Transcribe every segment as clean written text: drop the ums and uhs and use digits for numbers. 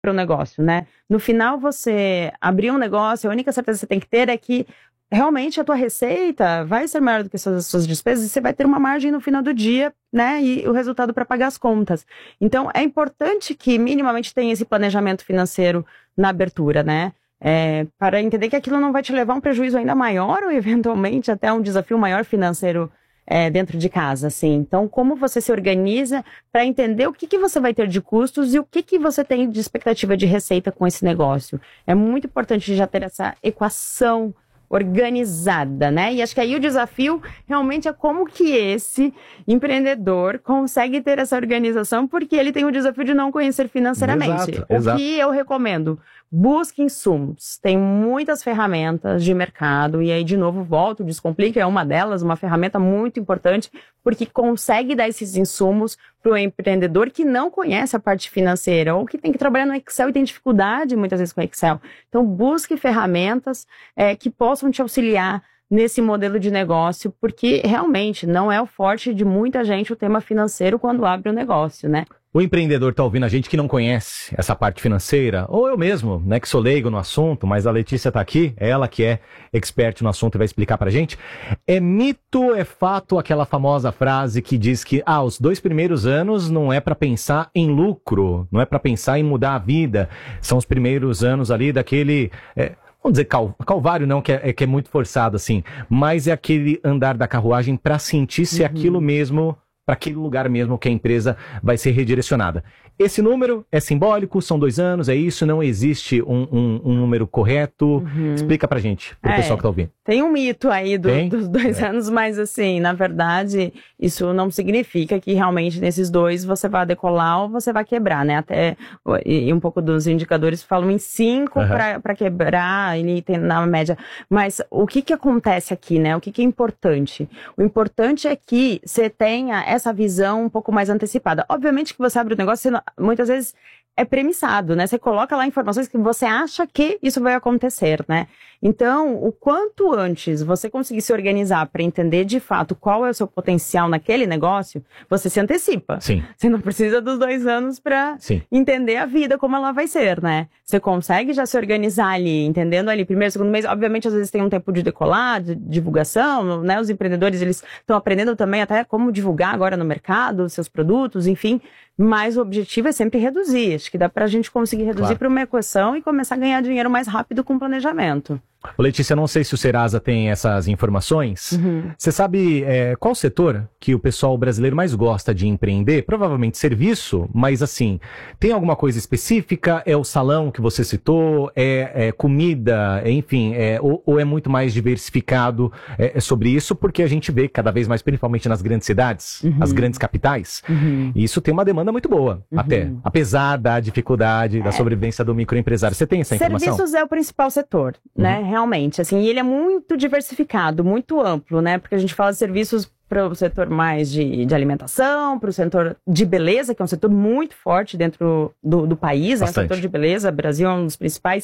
para o negócio, né? No final, você abrir um negócio, a única certeza que você tem que ter é que realmente a tua receita vai ser maior do que as suas despesas e você vai ter uma margem no final do dia, né? E o resultado para pagar as contas. Então, é importante que minimamente tenha esse planejamento financeiro na abertura, né? Para entender que aquilo não vai te levar a um prejuízo ainda maior ou eventualmente até um desafio maior financeiro dentro de casa, assim. Então, como você se organiza para entender o que você vai ter de custos e o que você tem de expectativa de receita com esse negócio. É muito importante já ter essa equação organizada, né? E acho que aí o desafio realmente é como que esse empreendedor consegue ter essa organização, porque ele tem o desafio de não conhecer financeiramente. Exato. O que eu recomendo? Busque insumos. Tem muitas ferramentas de mercado, e aí, de novo, volto, Descomplica é uma delas, uma ferramenta muito importante, porque consegue dar esses insumos para o empreendedor que não conhece a parte financeira, ou que tem que trabalhar no Excel e tem dificuldade, muitas vezes, com o Excel. Então, busque ferramentas que possam te auxiliar nesse modelo de negócio, porque realmente não é o forte de muita gente o tema financeiro quando abre um negócio, né? O empreendedor está ouvindo a gente que não conhece essa parte financeira, ou eu mesmo, né, que sou leigo no assunto, mas a Letícia está aqui, é ela que é expert no assunto e vai explicar pra gente. É mito, é fato, aquela famosa frase que diz que os 2 primeiros anos não é para pensar em lucro, não é para pensar em mudar a vida, são os primeiros anos ali daquele... vamos dizer calvário não, que é muito forçado assim, mas é aquele andar da carruagem para sentir se aquilo mesmo, para aquele lugar mesmo que a empresa vai ser redirecionada. Esse número é simbólico, são 2 anos, é isso, não existe um número correto. Explica pra gente, pro pessoal que tá ouvindo. Tem um mito aí dos 2 anos, mas assim, na verdade, isso não significa que realmente nesses 2 você vai decolar ou você vai quebrar, né? Até, e um pouco dos indicadores falam em 5 para quebrar, ele tem na média. Mas o que acontece aqui, né? O que é importante? O importante é que você tenha essa visão um pouco mais antecipada. Obviamente que você abre o negócio, muitas vezes é premissado, né? Você coloca lá informações que você acha que isso vai acontecer, né? Então, o quanto antes você conseguir se organizar para entender de fato qual é o seu potencial naquele negócio, você se antecipa. Sim. Você não precisa dos 2 anos para entender a vida, como ela vai ser, né? Você consegue já se organizar ali, entendendo ali, primeiro, segundo mês. Obviamente, às vezes tem um tempo de decolar, de divulgação, né? Os empreendedores, eles estão aprendendo também até como divulgar agora no mercado, seus produtos, enfim. Mas o objetivo é sempre reduzir. Acho que dá pra gente conseguir reduzir para uma equação e começar a ganhar dinheiro mais rápido com planejamento. Letícia, não sei se o Serasa tem essas informações. Você sabe qual setor que o pessoal brasileiro mais gosta de empreender? Provavelmente serviço, mas assim, tem alguma coisa específica? É o salão que você citou? É comida? Enfim, ou é muito mais diversificado sobre isso? Porque a gente vê cada vez mais, principalmente nas grandes cidades, as grandes capitais, e isso tem uma demanda muito boa, até, apesar da dificuldade da sobrevivência do microempresário. Você tem essa informação? Serviços é o principal setor, né? Realmente, assim, e ele é muito diversificado, muito amplo, né? Porque a gente fala de serviços para o setor mais de alimentação, para o setor de beleza, que é um setor muito forte dentro do país, né? O setor de beleza, o Brasil é um dos principais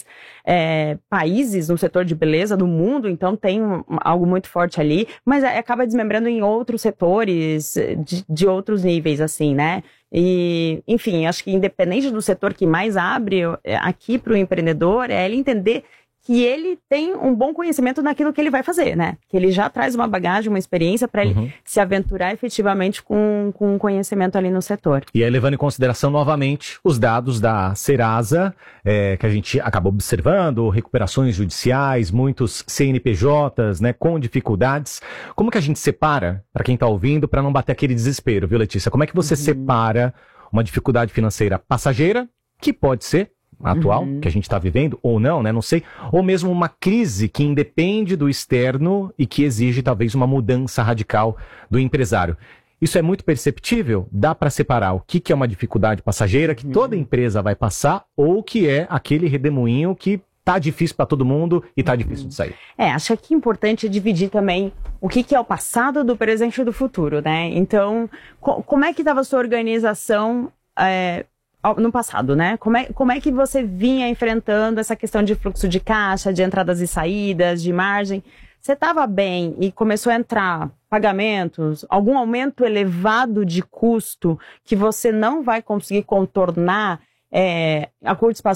países no setor de beleza do mundo, então tem algo muito forte ali, mas acaba desmembrando em outros setores de outros níveis, assim, né? E, enfim, acho que independente do setor que mais abre aqui para o empreendedor, é ele entender que ele tem um bom conhecimento naquilo que ele vai fazer, né? Que ele já traz uma bagagem, uma experiência para ele se aventurar efetivamente com conhecimento ali no setor. E aí, levando em consideração novamente os dados da Serasa, que a gente acabou observando, recuperações judiciais, muitos CNPJs, né, com dificuldades. Como que a gente separa, para quem está ouvindo, para não bater aquele desespero, viu, Letícia? Como é que você separa uma dificuldade financeira passageira, que pode ser atual, que a gente está vivendo, ou não, né, não sei, ou mesmo uma crise que independe do externo e que exige talvez uma mudança radical do empresário. Isso é muito perceptível? Dá para separar o que é uma dificuldade passageira que toda empresa vai passar ou que é aquele redemoinho que tá difícil para todo mundo e tá difícil de sair? Acho que é importante dividir também o que é o passado do presente e do futuro, né? Então, como é que estava a sua organização no passado, né? Como é que você vinha enfrentando essa questão de fluxo de caixa, de entradas e saídas, de margem? Você estava bem e começou a entrar pagamentos, algum aumento elevado de custo que você não vai conseguir contornar a curto espaço